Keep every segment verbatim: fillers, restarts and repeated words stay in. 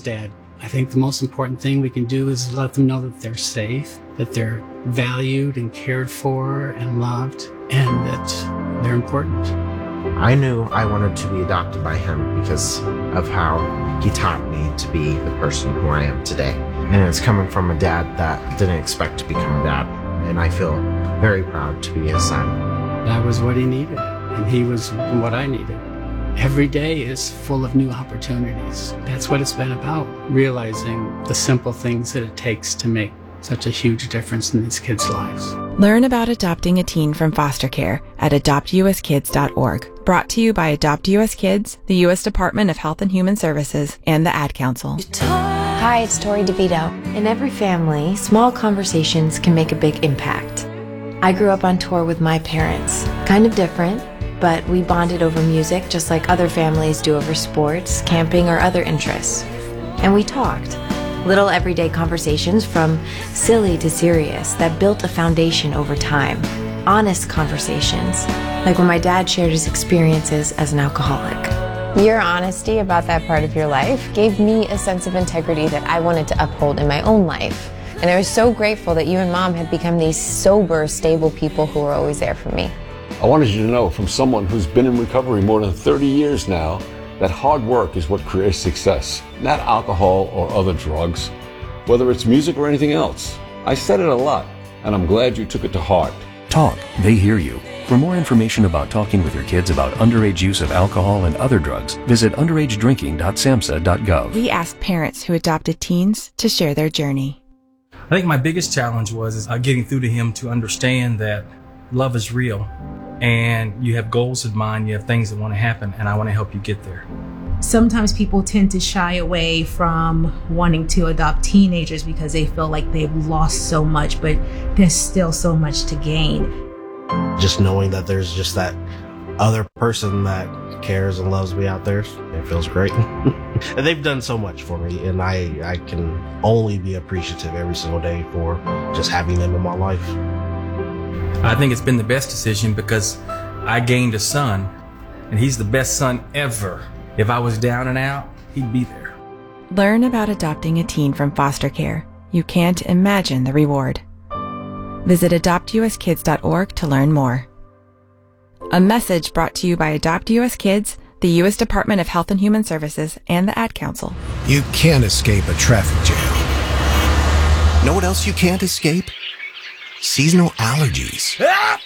dad. I think the most important thing we can do is let them know that they're safe, that they're valued and cared for and loved, and that they're important. I knew I wanted to be adopted by him because of how he taught me to be the person who I am today. And it's coming from a dad that didn't expect to become a dad. And I feel very proud to be his son. That was what he needed, and he was what I needed. Every day is full of new opportunities. That's what it's been about, realizing the simple things that it takes to make such a huge difference in these kids' lives. Learn about adopting a teen from foster care at adopt u s kids dot org. Brought to you by Adopt U S Kids, the U S Department of Health and Human Services, and the Ad Council. Hi, it's Tori DeVito. In every family, small conversations can make a big impact. I grew up on tour with my parents. Kind of different, but we bonded over music just like other families do over sports, camping, or other interests. And we talked. Little everyday conversations from silly to serious that built a foundation over time. Honest conversations, like when my dad shared his experiences as an alcoholic. Your honesty about that part of your life gave me a sense of integrity that I wanted to uphold in my own life. And I was so grateful that you and Mom had become these sober, stable people who were always there for me. I wanted you to know from someone who's been in recovery more than thirty years now that hard work is what creates success, not alcohol or other drugs, whether it's music or anything else. I said it a lot, and I'm glad you took it to heart. Talk, they hear you. For more information about talking with your kids about underage use of alcohol and other drugs, visit underage drinking dot samhsa dot gov. We asked parents who adopted teens to share their journey. I think my biggest challenge was is, uh, getting through to him to understand that love is real and you have goals in mind, you have things that want to happen, and I want to help you get there. Sometimes people tend to shy away from wanting to adopt teenagers because they feel like they've lost so much, but there's still so much to gain. Just knowing that there's just that other person that cares and loves me out there, it feels great. And they've done so much for me, and I, I can only be appreciative every single day for just having them in my life. I think it's been the best decision because I gained a son, and he's the best son ever. If I was down and out, he'd be there. Learn about adopting a teen from foster care. You can't imagine the reward. Visit adopt u s kids dot org to learn more. A message brought to you by Adopt U S Kids, the U S Department of Health and Human Services, and the Ad Council. You can't escape a traffic jam. Know what else you can't escape? Seasonal allergies.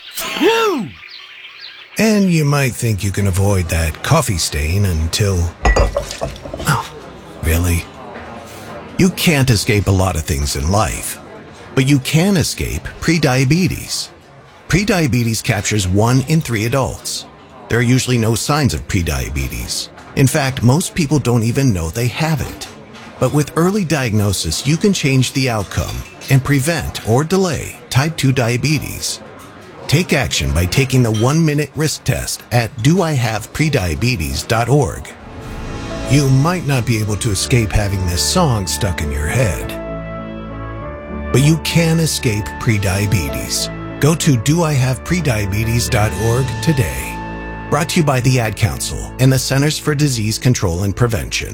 And you might think you can avoid that coffee stain until... Oh, really? You can't escape a lot of things in life, but you can escape prediabetes. Prediabetes captures one in three adults. There are usually no signs of prediabetes. In fact, most people don't even know they have it. But with early diagnosis, you can change the outcome and prevent or delay type two diabetes. Take action by taking the one-minute risk test at do I have prediabetes dot org. You might not be able to escape having this song stuck in your head, but you can escape prediabetes. Go to do I have prediabetes dot org today. Brought to you by the Ad Council and the Centers for Disease Control and Prevention.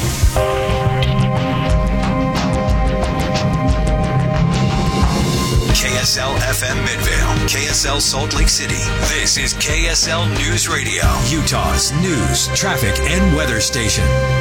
K S L F M Midvale, K S L Salt Lake City. This is K S L News Radio, Utah's news, traffic, and weather station.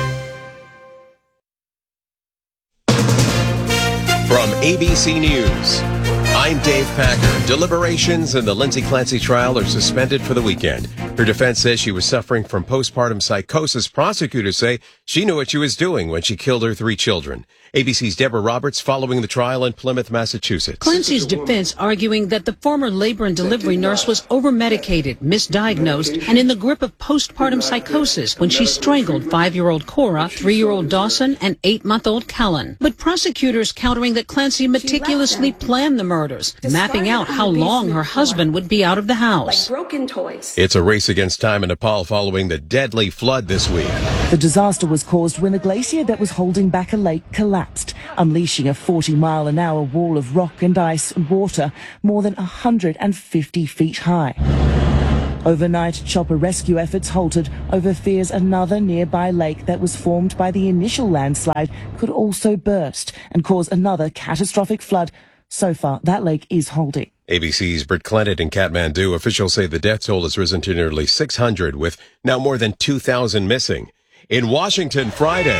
From A B C News, I'm Dave Packer. Deliberations in the Lindsay Clancy trial are suspended for the weekend. Her defense says she was suffering from postpartum psychosis. Prosecutors say she knew what she was doing when she killed her three children. A B C's Deborah Roberts following the trial in Plymouth, Massachusetts. Clancy's defense arguing that the former labor and delivery nurse was over-medicated, misdiagnosed, and in the grip of postpartum psychosis when she strangled five-year-old Cora, three-year-old Dawson, and eight-month-old Kellen. But prosecutors countering that Clancy meticulously planned the murders, mapping out how long her husband would be out of the house. Like broken toys. It's a race against time in Nepal following the deadly flood this week. The disaster was caused when a glacier that was holding back a lake collapsed, unleashing a forty mile an hour wall of rock and ice and water more than one hundred fifty feet high. Overnight, chopper rescue efforts halted over fears another nearby lake that was formed by the initial landslide could also burst and cause another catastrophic flood. So far, that lake is holding. A B C's Britt Clement in Kathmandu. Officials say the death toll has risen to nearly six hundred, with now more than two thousand missing. In Washington Friday,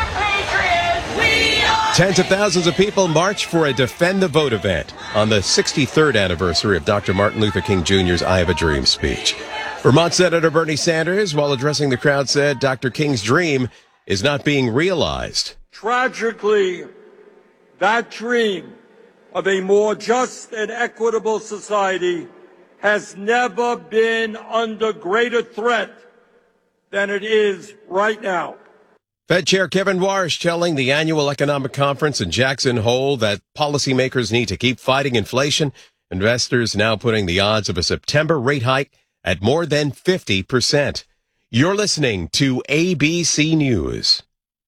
tens of thousands of people marched for a Defend the Vote event on the sixty-third anniversary of Doctor Martin Luther King Junior's I Have a Dream speech. Vermont Senator Bernie Sanders, while addressing the crowd, said Doctor King's dream is not being realized. Tragically, that dream of a more just and equitable society has never been under greater threat than it is right now. Fed Chair Kevin Warsh telling the annual economic conference in Jackson Hole that policymakers need to keep fighting inflation. Investors now putting the odds of a September rate hike at more than fifty percent. You're listening to A B C News.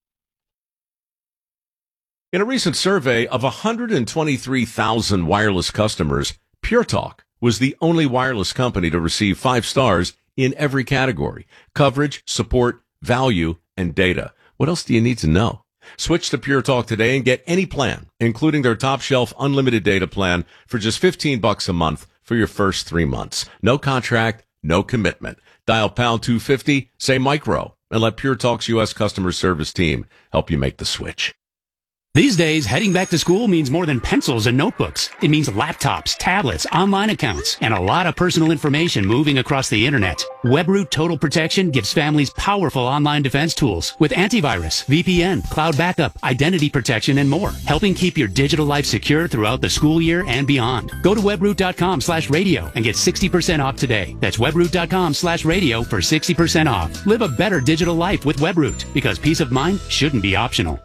In a recent survey of one hundred twenty-three thousand wireless customers, Pure Talk was the only wireless company to receive five stars in every category: coverage, support, value, and data. What else do you need to know? Switch to Pure Talk today and get any plan, including their top shelf unlimited data plan, for just fifteen bucks a month for your first three months. No contract, no commitment. Dial pound two fifty, say micro, and let Pure Talk's U S customer service team help you make the switch. These days, heading back to school means more than pencils and notebooks. It means laptops, tablets, online accounts, and a lot of personal information moving across the internet. WebRoot Total Protection gives families powerful online defense tools with antivirus, V P N, cloud backup, identity protection, and more, helping keep your digital life secure throughout the school year and beyond. Go to webroot.com slash radio and get sixty percent off today. That's webroot.com slash radio for sixty percent off. Live a better digital life with WebRoot, because peace of mind shouldn't be optional.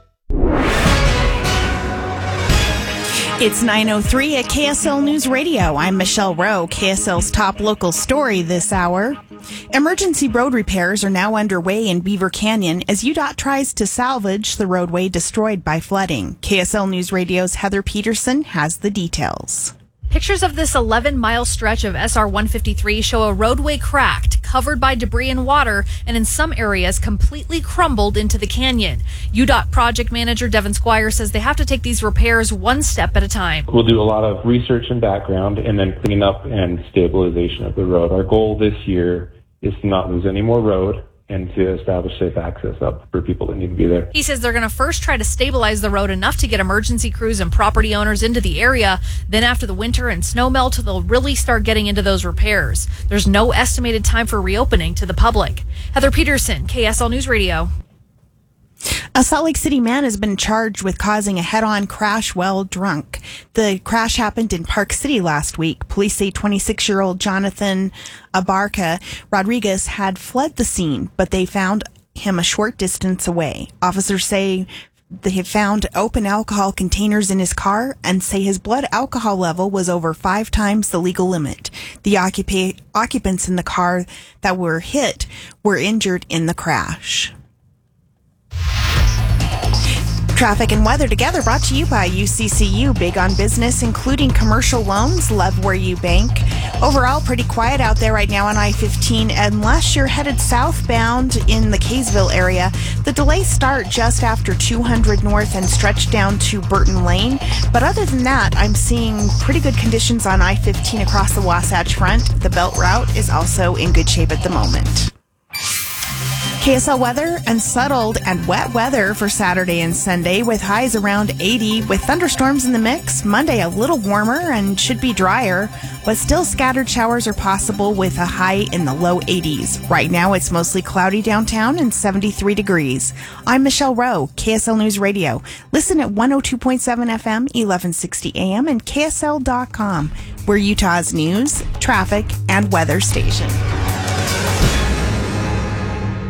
It's nine oh three at K S L News Radio. I'm Michelle Rowe, K S L's top local story this hour. Emergency road repairs are now underway in Beaver Canyon as U D O T tries to salvage the roadway destroyed by flooding. K S L News Radio's Heather Peterson has the details. Pictures of this eleven-mile stretch of S R one fifty-three show a roadway cracked, covered by debris and water, and in some areas completely crumbled into the canyon. U D O T project manager Devin Squire says they have to take these repairs one step at a time. We'll do a lot of research and background and then clean up and stabilization of the road. Our goal this year is to not lose any more road and to establish safe access up for people that need to be there. He says they're going to first try to stabilize the road enough to get emergency crews and property owners into the area. Then after the winter and snow melt, they'll really start getting into those repairs. There's no estimated time for reopening to the public. Heather Peterson, K S L News Radio. A Salt Lake City man has been charged with causing a head-on crash while drunk. The crash happened in Park City last week. Police say twenty-six-year-old Jonathan Abarca Rodriguez had fled the scene, but they found him a short distance away. Officers say they have found open alcohol containers in his car and say his blood alcohol level was over five times the legal limit. The occupa- occupants in the car that were hit were injured in the crash. Traffic and weather together brought to you by U C C U. Big on business, including commercial loans. Love where you bank. Overall, pretty quiet out there right now on I fifteen, unless you're headed southbound in the Kaysville area. The delays start just after two hundred north and stretch down to Burton Lane. But other than that, I'm seeing pretty good conditions on I fifteen across the Wasatch Front. The Belt Route is also in good shape at the moment. K S L weather: unsettled and wet weather for Saturday and Sunday with highs around eighty with thunderstorms in the mix. Monday a little warmer and should be drier, but still scattered showers are possible with a high in the low eighties. Right now it's mostly cloudy downtown and seventy-three degrees. I'm Michelle Rowe, K S L News Radio. Listen at one oh two point seven F M, eleven sixty A M and K S L dot com. We're Utah's news, traffic, and weather station.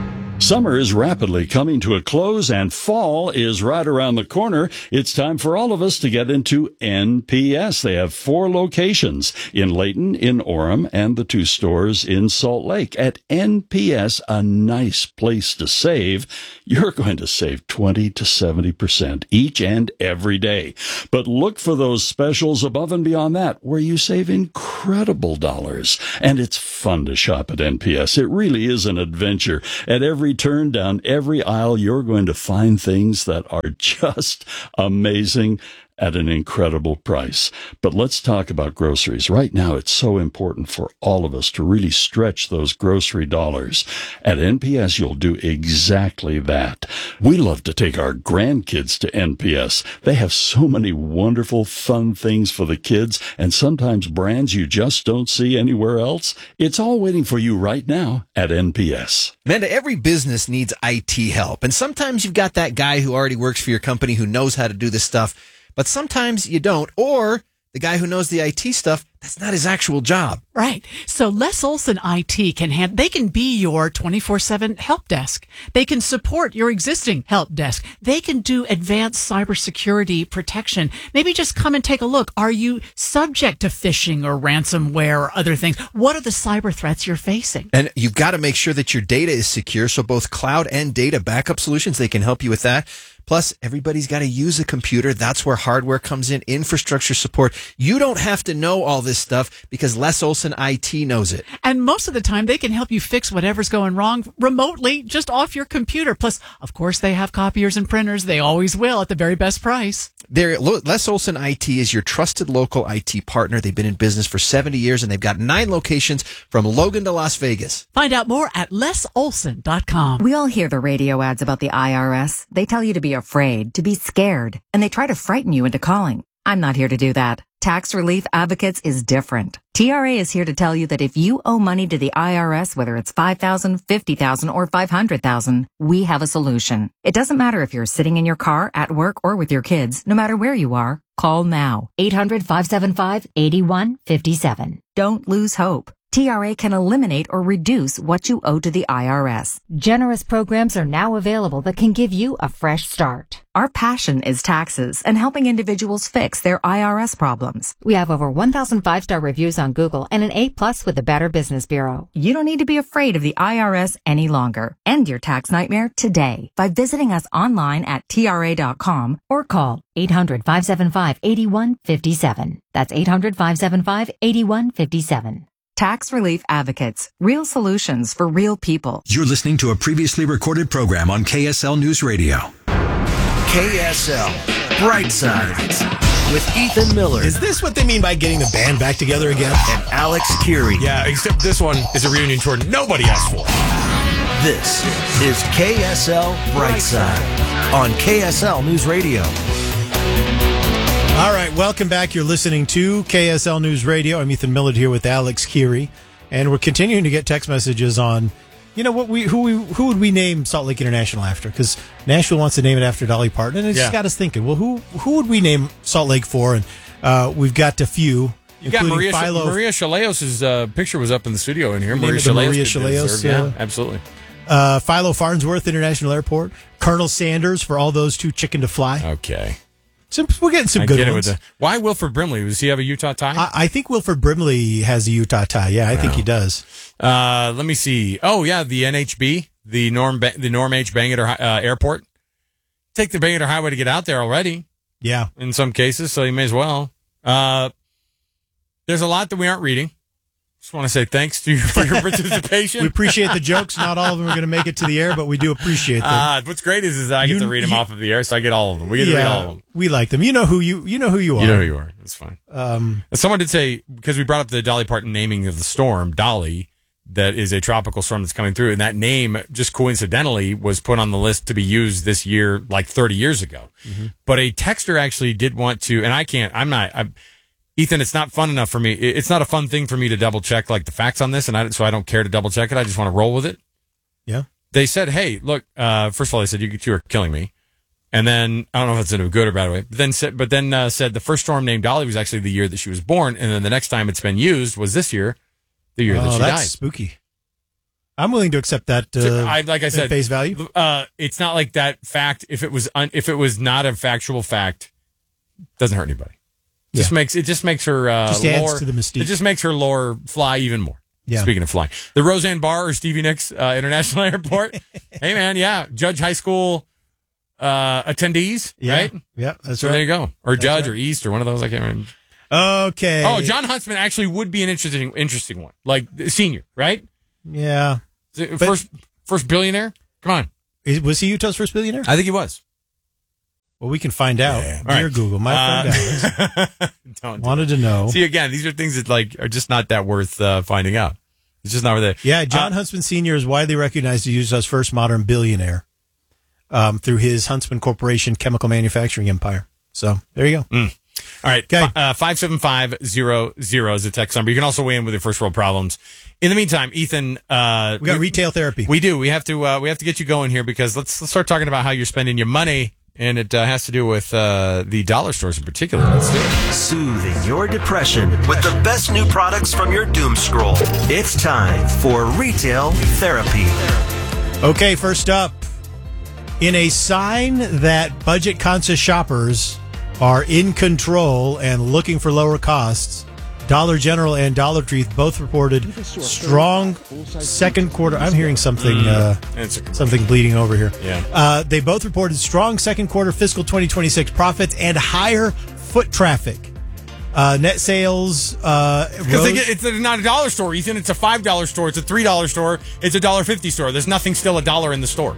Summer is rapidly coming to a close and fall is right around the corner. It's time for all of us to get into N P S. They have four locations in Layton, in Orem, and the two stores in Salt Lake. At N P S, a nice place to save. You're going to save twenty to seventy percent each and every day. But look for those specials above and beyond that where you save incredible dollars. And it's fun to shop at N P S. It really is an adventure. At every turn down every aisle, you're going to find things that are just amazing at an incredible price. But let's talk about groceries. Right now, it's so important for all of us to really stretch those grocery dollars. At N P S, you'll do exactly that. We love to take our grandkids to N P S. They have so many wonderful, fun things for the kids, and sometimes brands you just don't see anywhere else. It's all waiting for you right now at N P S. Amanda, every business needs I T help, and sometimes you've got that guy who already works for your company who knows how to do this stuff. But sometimes you don't, or the guy who knows the I T stuff, that's not his actual job. Right. So Les Olson I T can hand, they can be your twenty-four seven help desk. They can support your existing help desk. They can do advanced cybersecurity protection. Maybe just come and take a look. Are you subject to phishing or ransomware or other things? What are the cyber threats you're facing? And you've got to make sure that your data is secure. So both cloud and data backup solutions, they can help you with that. Plus, everybody's got to use a computer. That's where hardware comes in, infrastructure support. You don't have to know all this stuff because Les Olson I T knows it. And most of the time, they can help you fix whatever's going wrong remotely, just off your computer. Plus, of course, they have copiers and printers. They always will at the very best price. They're, Les Olson I T is your trusted local I T partner. They've been in business for seventy years, and they've got nine locations from Logan to Las Vegas. Find out more at les olson dot com. We all hear the radio ads about the I R S. They tell you to be afraid, to be scared, and they try to frighten you into calling. I'm not here to do that. Tax Relief Advocates is different. T R A is here to tell you that if you owe money to the I R S, whether it's five thousand dollars, fifty thousand dollars, or five hundred thousand dollars, we have a solution. It doesn't matter if you're sitting in your car, at work, or with your kids. No matter where you are, call now. eight hundred, five seven five, eight one five seven. Don't lose hope. T R A can eliminate or reduce what you owe to the I R S. Generous programs are now available that can give you a fresh start. Our passion is taxes and helping individuals fix their I R S problems. We have over one thousand five-star reviews on Google and an A plus with the Better Business Bureau. You don't need to be afraid of the I R S any longer. End your tax nightmare today by visiting us online at T R A dot com or call eight hundred, five seven five, eight one five seven. That's eight hundred, five seven five, eight one five seven. Tax Relief Advocates. Real solutions for real people. You're listening to a previously recorded program on K S L News Radio. K S L Brightside with Ethan Miller. Is this what they mean by getting the band back together again? And Alex Keary. Yeah, except this one is a reunion tour nobody asked for. This is K S L Brightside on K S L News Radio. All right, welcome back. You're listening to K S L News Radio. I'm Ethan Millard here with Alex Keary, and we're continuing to get text messages on, you know, what we who we who would we name Salt Lake International after? Because Nashville wants to name it after Dolly Parton, and it just Yeah. got us thinking. Well, who who would we name Salt Lake for? And uh, we've got a few, You got including Maria Philo. Maria Chaleos' uh, picture was up in the studio in here. We Maria named it the Chaleos. Maria did Chaleos, deserve- yeah. yeah, absolutely. Uh, Philo Farnsworth International Airport, Colonel Sanders for all those two chicken to fly. Okay. So we're getting some I good get it ones. with the, why Wilford Brimley? Does he have a Utah tie? I, I think Wilford Brimley has a Utah tie. Yeah, I think he does. Uh, let me see. Oh yeah, the N H B, the Norm, ba- the Norm H. Bangerter uh, Airport. Take the Bangerter Highway to get out there already. Yeah, in some cases, so you may as well. Uh, there's a lot that we aren't reading. Just want to say thanks to you for your participation. We appreciate the jokes. Not all of them are going to make it to the air, but we do appreciate them. Uh, what's great is, is I get You- to read them you- off of the air, so I get all of them. We get to read all of them. we like them. You know who you you know who you are. You know who you are. That's fine. Um, Someone did say, because we brought up the Dolly Parton naming of the storm, Dolly, that is a tropical storm that's coming through, and that name just coincidentally was put on the list to be used this year, like thirty years ago. Mm-hmm. But a texter actually did want to, and I can't, I'm not, I'm, Ethan, it's not fun enough for me. It- It's not a fun thing for me to double check like the facts on this, and I, so I don't care to double check it. I just want to roll with it. Yeah. They said, hey, look, uh, first of all, they said, you two are killing me. And then, I don't know if it's in a good or bad way, but then said, but then uh, said the first storm named Dolly was actually the year that she was born, and then the next time it's been used was this year, the year oh, that she that's died. spooky. I'm willing to accept that. Uh, I, like I said, face value. Uh, it's not like that fact. If it was, un, if it was not a factual fact, doesn't hurt anybody. It Just Yeah. makes it just makes her uh, Just adds lore, to the mystique. It just makes her lore fly even more. Yeah. Speaking of flying, the Roseanne Barr or Stevie Nicks uh, International Airport. Hey man, yeah, Judge High School uh, attendees, Yeah. right? Yeah, that's so right. there you go, or That's Judge right. or East or one of those. I can't remember. Okay. Oh, John Huntsman actually would be an interesting, interesting one, like senior, right? Yeah. First, first billionaire. Come on, Is, was he Utah's first billionaire? I think he was. Well, we can find out. Yeah. Dear All right. Google, my Uh, friend Alex Don't do wanted it. to know. See, again, these are things that like are just not that worth uh, finding out. It's just not worth it. Yeah, John Uh, Huntsman Senior is widely recognized as Utah's first modern billionaire um, through his Huntsman Corporation chemical manufacturing empire. So there you go. Mm. All right. Okay. Uh, five seven five zero zero is the text number. You can also weigh in with your first world problems. In the meantime, Ethan, uh, We got retail therapy. We do. We have to. Uh, we have to get you going here because let's, let's start talking about how you're spending your money, and it uh, has to do with uh, the dollar stores in particular. Let's do it. Soothing your depression with the best new products from your doom scroll. It's time for retail therapy. Okay, first up, in a sign that budget conscious shoppers are in control and looking for lower costs, Dollar General and Dollar Tree both reported strong second quarter. I'm hearing something, uh, something bleeding over here. Yeah. Uh, they both reported strong second quarter fiscal twenty twenty-six profits and higher foot traffic. Uh, net sales uh, Because rose- they get, it's not a dollar store, Ethan. It's a five dollar store. It's a three dollar store. It's a dollar fifty store. There's nothing still a dollar in the store.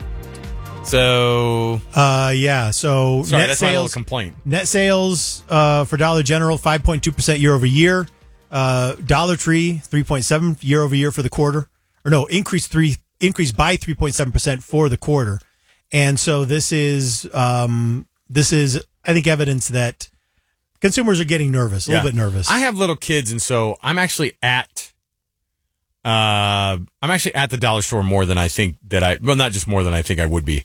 So, Uh, yeah. So sorry, net that's my little sales, complaint. net sales uh, for Dollar General five point two percent year over year. Uh, Dollar Tree three point seven year over year for the quarter, or no, increased three increased by three point seven percent for the quarter. And so this is um, this is I think evidence that consumers are getting nervous, a little Yeah. bit nervous. I have little kids, and so I'm actually at, uh, I'm actually at the dollar store more than I think that I. Well, not just more than I think I would be.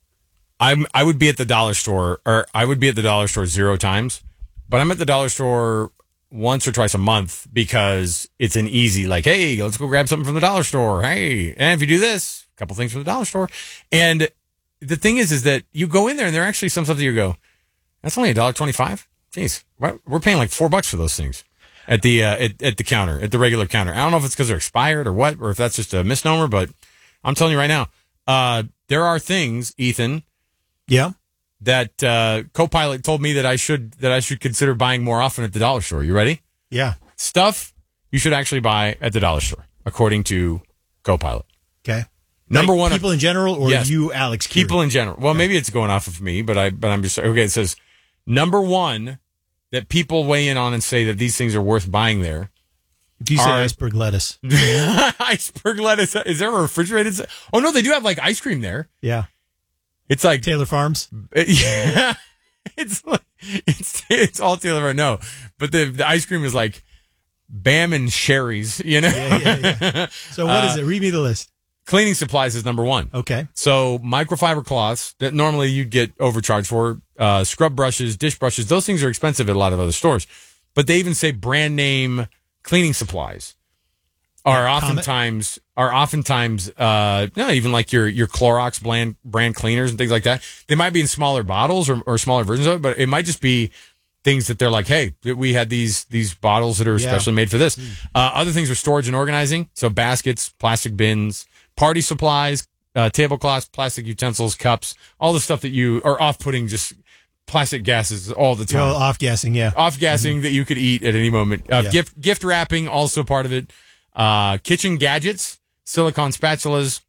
I'm I would be at the dollar store, or I would be at the dollar store zero times, but I'm at the dollar store once or twice a month because it's an easy like, hey, let's go grab something from the dollar store. Hey, and if you do this, a couple things from the dollar store, and the thing is, is that you go in there and there are actually some stuff that you go, that's only a dollar twenty-five. Jeez, we're paying like four bucks for those things at the uh, at, at the counter, at the regular counter. I don't know if it's because they're expired or what, or if that's just a misnomer. But I'm telling you right now, uh, there are things, Ethan. Yeah. That uh, Copilot told me that I should that I should consider buying more often at the dollar store. You ready? Yeah. Stuff you should actually buy at the dollar store, according to Copilot. Okay. Number Like one, people in general, or Yes. you, Alex? Curie? people in general. Well, maybe it's going off of me, but I but I'm just okay. It says number one that people weigh in on and say that these things are worth buying there. Do you say are- iceberg lettuce? iceberg lettuce. Is there a refrigerated? se- Oh no, they do have like ice cream there. Yeah. It's like Taylor Farms. yeah, it's like, it's it's all Taylor Farms. No, but the the ice cream is like Bam and Sherry's. You know. Yeah, yeah, yeah. So what is Uh, it? Read me the list. Cleaning supplies is number one. Okay. So microfiber cloths that normally you'd get overcharged for, uh, scrub brushes, dish brushes, those things are expensive at a lot of other stores. But they even say brand name cleaning supplies are Yeah, oftentimes are oftentimes uh no, even like your your Clorox brand brand cleaners and things like that. They might be in smaller bottles or, or smaller versions of it, but it might just be things that they're like, hey, we had these these bottles that are Yeah. specially made for this. Uh, other things are storage and organizing. So baskets, plastic bins, party supplies, uh, tablecloths, plastic utensils, cups, all the stuff that you are off-putting, just plastic gases all the You're time. off gassing, yeah. Off gassing that you could eat at any moment. Uh, Yeah. Gift gift wrapping also part of it. Uh, kitchen gadgets, silicone spatulas.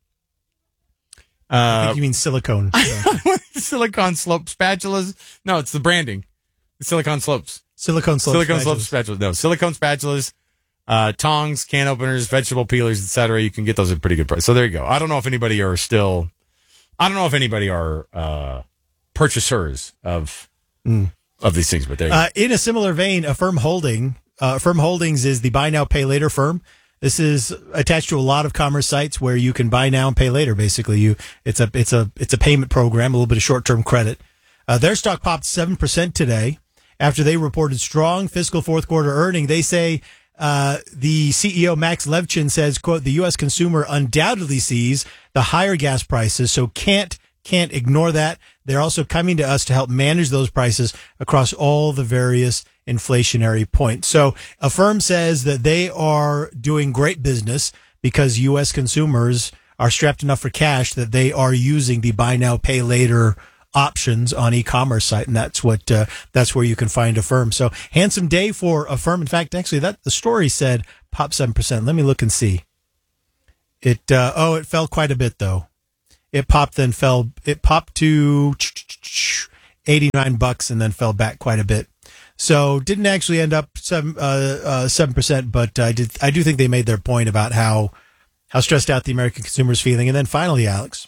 I Uh, think you mean silicone. silicone slope spatulas. No, it's the branding. Silicone slopes. Silicone slope Silicone spatulas. slope spatulas. No, silicone spatulas, uh, tongs, can openers, vegetable peelers, et cetera. You can get those at pretty good price. So there you go. I don't know if anybody are still. I don't know if anybody are uh, purchasers of Mm. of these things, but there you Uh, in a similar vein, Affirm Holding, uh, Affirm Holdings is the buy now, pay later firm. This is attached to a lot of commerce sites where you can buy now and pay later. Basically, you it's a it's a it's a payment program, a little bit of short term credit. Uh, their stock popped seven percent today after they reported strong fiscal fourth quarter earning. They say Uh, the C E O, Max Levchin, says, quote, the U S consumer undoubtedly sees the higher gas prices, so can't can't ignore that. They're also coming to us to help manage those prices across all the various inflationary points. So Affirm says that they are doing great business because U S consumers are strapped enough for cash that they are using the buy now, pay later options on e-commerce site, and that's what uh, that's where you can find Affirm. So handsome day for Affirm. In fact, actually, that the story said pop seven percent. Let me look and see. It uh, oh, it fell quite a bit though. It popped, then fell. It popped to eighty-nine bucks, and then fell back quite a bit. So didn't actually end up seven uh, uh, seven percent, but I did. I do think they made their point about how how stressed out the American consumer is feeling. And then finally, Alex,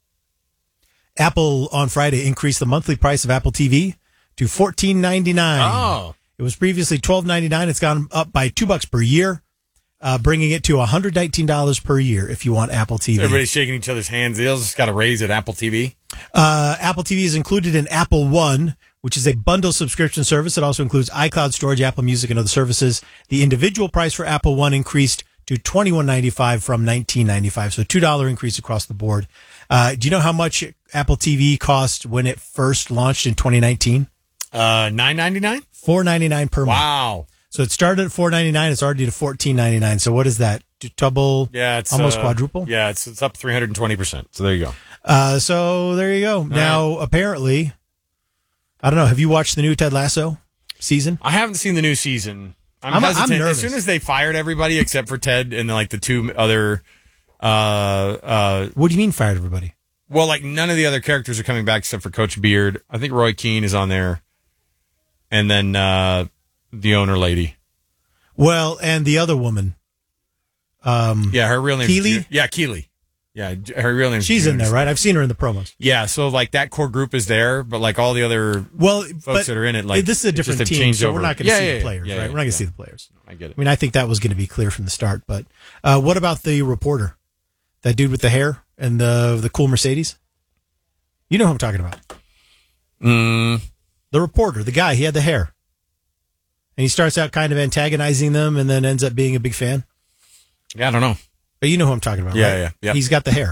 Apple on Friday increased the monthly price of Apple T V to fourteen ninety-nine. Oh, it was previously twelve ninety-nine. It's gone up by two bucks per year, uh, bringing it to one hundred nineteen dollars per year if you want Apple T V. Everybody's shaking each other's hands. They all just got a raise at Apple T V. Uh, Apple T V is included in Apple One, which is a bundle subscription service. It also includes iCloud storage, Apple Music, and other services. The individual price for Apple One increased to twenty-one ninety-five from nineteen ninety-five, so two dollars increase across the board. Uh, do you know how much Apple T V cost when it first launched in twenty nineteen? Uh, nine ninety-nine? four ninety-nine per month. Wow. So it started at four ninety-nine. It's already to fourteen ninety-nine. So what is that? Double? Yeah, it's almost uh, quadruple. Yeah, it's it's up three hundred twenty percent. So there you go. Uh, so there you go. All now, right. Apparently, I don't know. Have you watched the new Ted Lasso season? I haven't seen the new season. I'm, I'm, hesitant. I'm nervous. As soon as they fired everybody except for Ted and like the two other. Uh, uh, what do you mean fired everybody? Well, like none of the other characters are coming back except for Coach Beard. I think Roy Keane is on there, and then uh, the owner lady. Well, and the other woman. Um, yeah, her real name. Keely. Yeah, Keely. Yeah, her real name. She's in there, right? I've seen her in the promos. Yeah, so like that core group is there, but like all the other well folks that are in it, like this is a different team, so we're not going to yeah, see yeah, the players, yeah, right? Yeah, we're not going to yeah. see the players. I get it. I mean, I think that was going to be clear from the start. But uh, what about the reporter, that dude with the hair and the the cool Mercedes? You know who I'm talking about. Mm. The reporter, the guy, he had the hair, and he starts out kind of antagonizing them, and then ends up being a big fan. Yeah, I don't know. But you know who I'm talking about, yeah, right? Yeah, yeah. He's got the hair.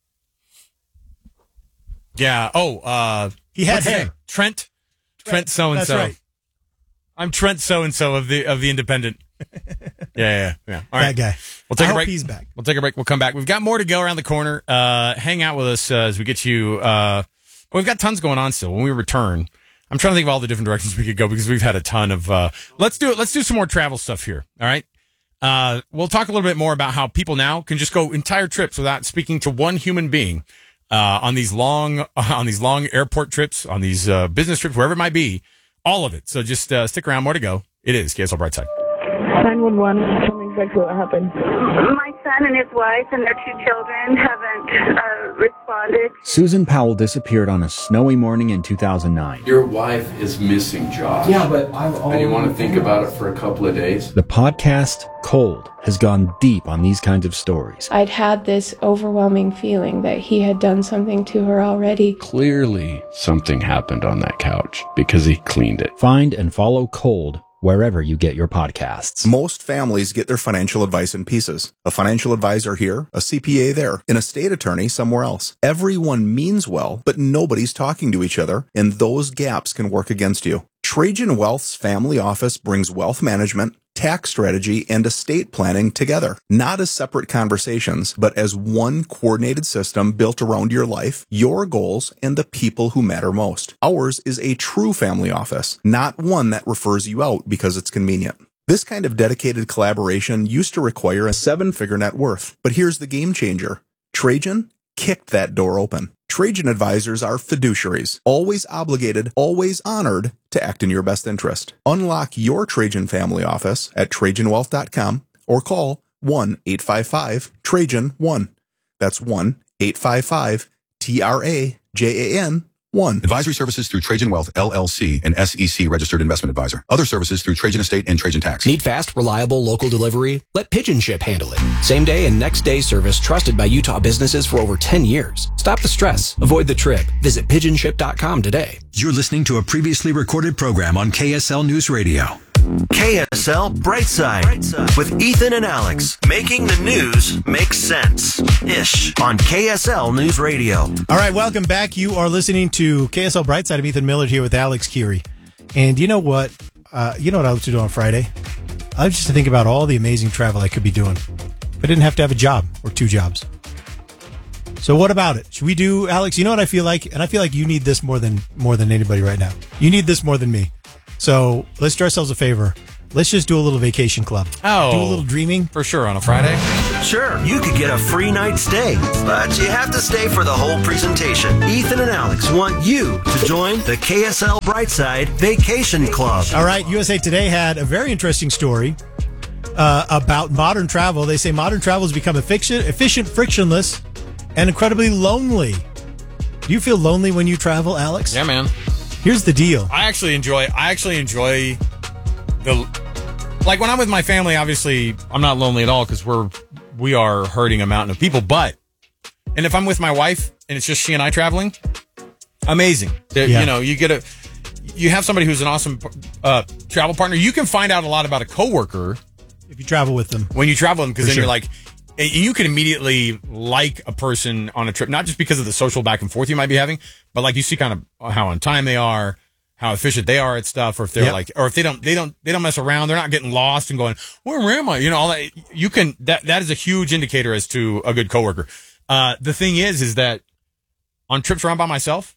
Yeah. Oh, uh, he had what's his hair. name? Trent. Trent so and so. That's right. I'm Trent so and so of the of the Independent. yeah, yeah, yeah. All right, that guy. We'll take I a hope break. He's back. We'll take a break. We'll come back. We've got more to go around the corner. Uh, hang out with us uh, as we get you. Uh, well, we've got tons going on still. When we return, I'm trying to think of all the different directions we could go because we've had a ton of. Uh, let's do it. Let's do some more travel stuff here. All right. Uh, we'll talk a little bit more about how people now can just go entire trips without speaking to one human being uh, on these long, uh, on these long airport trips, on these uh, business trips, wherever it might be, all of it. So just uh, stick around. More to go. It is K S L Brightside. nine one one. Tell me exactly what happened. My son and his wife and their two children haven't uh, responded. Susan Powell disappeared on a snowy morning in two thousand nine. Your wife is missing, Josh. Yeah, but I've And you want to think about it for a couple of days? The podcast, Cold, has gone deep on these kinds of stories. I'd had this overwhelming feeling that he had done something to her already. Clearly, something happened on that couch because he cleaned it. Find and follow Cold wherever you get your podcasts. Most families get their financial advice in pieces. A financial advisor here, a C P A there, an estate attorney somewhere else. Everyone means well, but nobody's talking to each other, and those gaps can work against you. Trajan Wealth's family office brings wealth management, tax strategy, and estate planning together, not as separate conversations, but as one coordinated system built around your life, your goals, and the people who matter most. Ours is a true family office, not one that refers you out because it's convenient. This kind of dedicated collaboration used to require a seven-figure net worth, but here's the game changer. Trajan kicked that door open. Trajan advisors are fiduciaries, always obligated, always honored to act in your best interest. Unlock your Trajan family office at Trajan Wealth dot com or call one eight five five Trajan one. That's one eight five five T R A J A N one. Advisory services through Trajan Wealth, L L C, an S E C registered investment advisor. Other services through Trajan Estate and Trajan Tax. Need fast, reliable local delivery? Let Pigeon Ship handle it. Same day and next day service trusted by Utah businesses for over ten years. Stop the stress. Avoid the trip. Visit pigeon ship dot com today. You're listening to a previously recorded program on K S L News Radio. K S L Brightside, Brightside with Ethan and Alex, making the news make sense. Ish on K S L News Radio. All right, welcome back. You are listening to K S L Brightside. I'm Ethan Millard here with Alex Keary. And you know what? Uh, you know what I like to do on Friday? I like just to think about all the amazing travel I could be doing if I didn't have to have a job or two jobs. So what about it? Should we do, Alex, you know what I feel like? And I feel like you need this more than more than anybody right now. You need this more than me. So let's do ourselves a favor. Let's just do a little vacation club. Oh. Do a little dreaming. For sure, on a Friday. Sure, you could get a free night stay, but you have to stay for the whole presentation. Ethan and Alex want you to join the K S L Brightside Vacation Club. All right, U S A Today had a very interesting story uh, about modern travel. They say modern travel has become efficient, efficient, frictionless, and incredibly lonely. Do you feel lonely when you travel, Alex? Yeah, man. Here's the deal. I actually enjoy. I actually enjoy the like when I'm with my family. Obviously, I'm not lonely at all because we're we are herding a mountain of people. But and if I'm with my wife and it's just she and I traveling, amazing. Yeah. You know, you get a you have somebody who's an awesome uh, travel partner. You can find out a lot about a coworker if you travel with them. When you travel with them, because then sure. you're like. You can immediately like a person on a trip, not just because of the social back and forth you might be having, but like you see kind of how on time they are, how efficient they are at stuff, or if they're yep. like, or if they don't, they don't, they don't mess around. They're not getting lost and going, where am I? You know, all that. You can that that is a huge indicator as to a good coworker. Uh, the thing is, is that on trips where I'm by myself,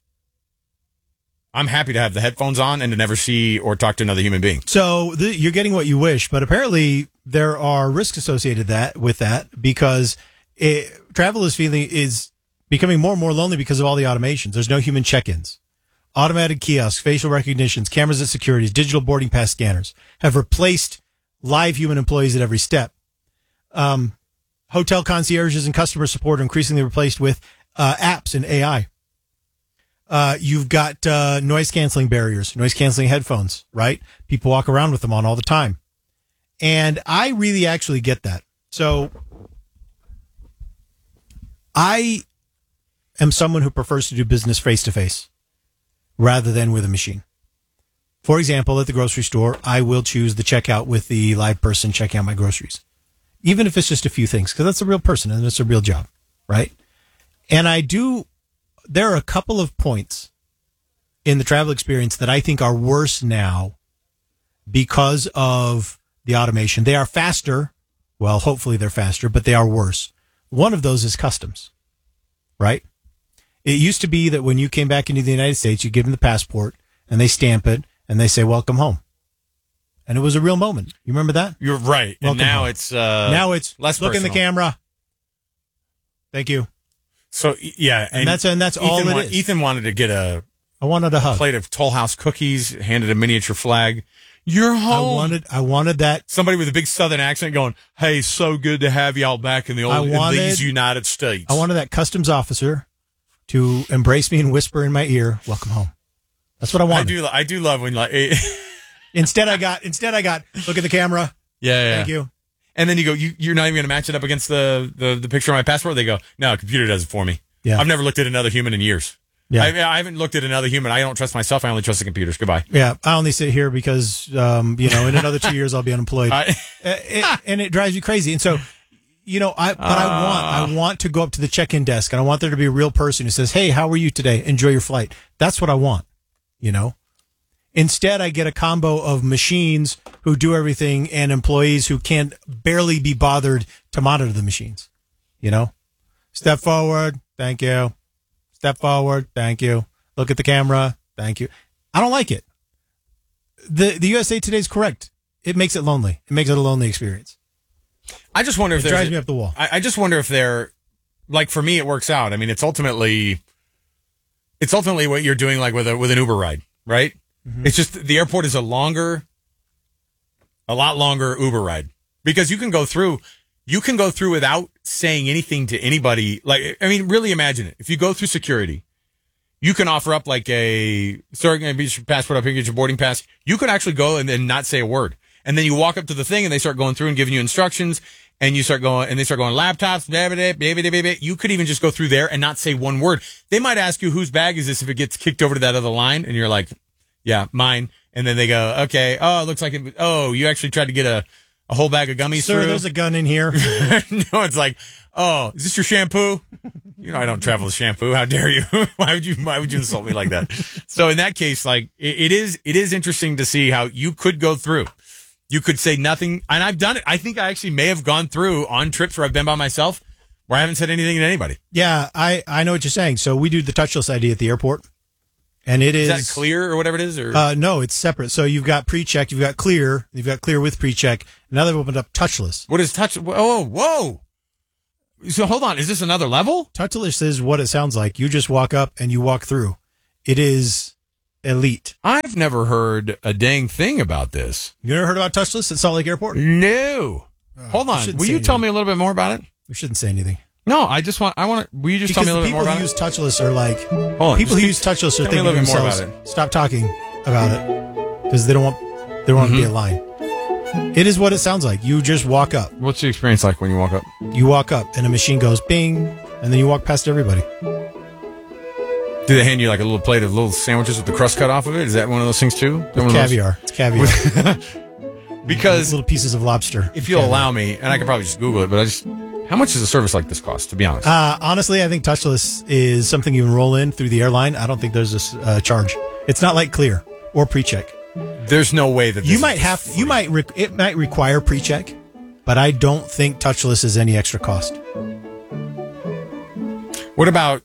I'm happy to have the headphones on and to never see or talk to another human being. So the, you're getting what you wish, but apparently there are risks associated that with that because it, travel is feeling is becoming more and more lonely because of all the automations. There's no human check-ins. Automatic kiosks, facial recognitions, cameras at securities, digital boarding pass scanners have replaced live human employees at every step. Um, hotel concierges and customer support are increasingly replaced with uh, apps and A I. Uh, you've got uh, noise canceling barriers, noise canceling headphones, right? People walk around with them on all the time. And I really actually get that. So I am someone who prefers to do business face to face rather than with a machine. For example, at the grocery store, I will choose the checkout with the live person checking out my groceries, even if it's just a few things, because that's a real person and it's a real job, right? And I do. There are a couple of points in the travel experience that I think are worse now because of the automation. They are faster. Well, hopefully they're faster, but they are worse. One of those is customs, right? It used to be that when you came back into the United States, you give them the passport and they stamp it and they say, welcome home. And it was a real moment. You remember that? You're right. Welcome and now home. it's uh, now it's less look personal. in the camera. Thank you. So yeah, and, and that's and that's Ethan all it wa- is. Ethan wanted to get a. I wanted a hug. Plate of Toll House cookies, handed a miniature flag. You're home. I wanted. I wanted that. Somebody with a big Southern accent going, "Hey, so good to have y'all back in the old wanted, in these United States." I wanted that customs officer to embrace me and whisper in my ear, "Welcome home." That's what I wanted. I do. I do love when like. instead, I got. Instead, I got. Look at the camera. Yeah. yeah. Thank you. And then you go. You, you're not even going to match it up against the, the the picture on my passport. They go, "No, computer does it for me." Yeah. I've never looked at another human in years. Yeah. I, I haven't looked at another human. I don't trust myself. I only trust the computers. Goodbye. Yeah. I only sit here because, um, you know, in another two years I'll be unemployed. I, uh, it, and it drives you crazy. And so, you know, I, but uh, I want, I want to go up to the check-in desk and I want there to be a real person who says, "Hey, how are you today? Enjoy your flight." That's what I want, you know? Instead, I get a combo of machines who do everything and employees who can't barely be bothered to monitor the machines, you know? Step forward. Thank you. Step forward. Thank you. Look at the camera. Thank you. I don't like it. The the U S A Today is correct. It makes it lonely. It makes it a lonely experience. I just wonder if it there's drives a, me up the wall. I, I just wonder if they're like, for me, it works out. I mean, it's ultimately, it's ultimately what you're doing, like with a with an Uber ride, right? Mm-hmm. It's just the airport is a longer, a lot longer Uber ride because you can go through. You can go through without saying anything to anybody. Like, I mean, really imagine it. If you go through security, you can offer up like a, sir, can I get your passport up here, get your boarding pass. You could actually go and then not say a word. And then you walk up to the thing and they start going through and giving you instructions and you start going, and they start going laptops, blah, blah, blah, blah, blah, blah. You could even just go through there and not say one word. They might ask you whose bag is this if it gets kicked over to that other line and you're like, Yeah, mine. And then they go, okay, oh, it looks like it, oh, you actually tried to get a, a whole bag of gummies Sir, through? there's a gun in here. No, it's like, oh, is this your shampoo? You know, I don't travel with shampoo. How dare you? Why would you, why would you insult me like that? So in that case, like, it, it is, it is interesting to see how you could go through. You could say nothing. And I've done it. I think I actually may have gone through on trips where I've been by myself where I haven't said anything to anybody. Yeah, I, I know what you're saying. So we do the touchless I D at the airport. And it is, is that clear or whatever it is? Or? Uh, no, it's separate. So you've got pre-check, you've got clear, you've got clear with pre-check. Now they've opened up touchless. What is touch? Oh, whoa. So hold on. Is this another level? Touchless is what it sounds like. You just walk up and you walk through. It is elite. I've never heard a dang thing about this. You never heard about touchless at Salt Lake Airport? No. Oh, hold on. Will you anything. tell me a little bit more about it? We shouldn't say anything. No, I just want, I want to, will you just because tell me a little bit more about it? People who use touchless are like, on, people who keep, use touchless are tell me thinking a to little bit more themselves, about it. stop talking about it because they don't want, they don't want Mm-hmm. to be in line. It is what it sounds like. You just walk up. What's the experience like when you walk up? You walk up and a machine goes bing, and then you walk past everybody. Do they hand you like a little plate of little sandwiches with the crust cut off of it? Is that one of those things too? With caviar. It's caviar. Because little pieces of lobster. If you'll allow me, and I could probably just Google it, but I just, how much does a service like this cost, to be honest? Uh, honestly, I think touchless is something you enroll in through the airline. I don't think there's a uh, charge. It's not like clear or pre-check. There's no way that this you might have. You might. Re- it might require pre-check, but I don't think touchless is any extra cost. What about,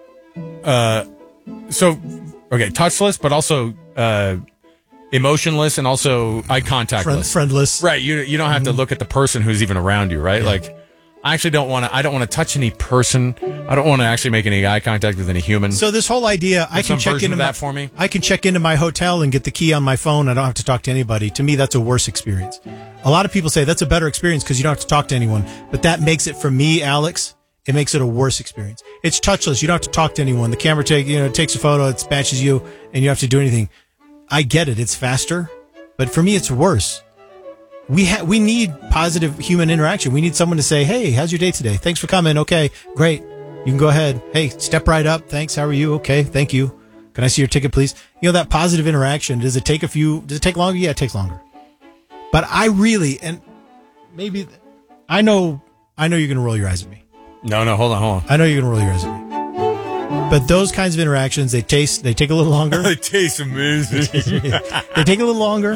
uh, so, okay, touchless, but also, uh, emotionless and also eye contactless. Friend, friendless. Right. You, you don't have to look at the person who's even around you, right? Yeah. Like, I actually don't want to, I don't want to touch any person. I don't want to actually make any eye contact with any human. So this whole idea, I There's can some check version into of my, that for me. I can check into my hotel and get the key on my phone. I don't have to talk to anybody. To me, that's a worse experience. A lot of people say that's a better experience because you don't have to talk to anyone. But that makes it, for me, Alex, it makes it a worse experience. It's touchless. You don't have to talk to anyone. The camera take, you know, takes a photo, it dispatches you, and you don't have to do anything. I get it. It's faster. But for me, it's worse. We ha- we need positive human interaction. We need someone to say, hey, how's your day today? Thanks for coming. Okay, great. You can go ahead. Hey, step right up. Thanks. How are you? Okay, thank you. Can I see your ticket, please? You know, that positive interaction, does it take a few, does it take longer? Yeah, it takes longer. But I really, and maybe, I know, I know you're going to roll your eyes at me. No, no, hold on, hold on. I know you're going to roll your eyes at me. But those kinds of interactions, they taste, they take a little longer. They taste amazing. They take a little longer.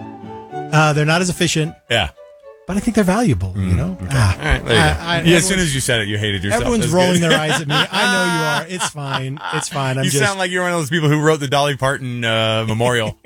Uh, they're not as efficient. Yeah. But I think they're valuable, you know? Okay. Ah, All right, there you I- go. I- Yeah, as soon as you said it, you hated yourself. Everyone's That's rolling good. their eyes at me. I know you are. It's fine. It's fine. I'm you just, sound like you're one of those people who wrote the Dolly Parton uh, memorial.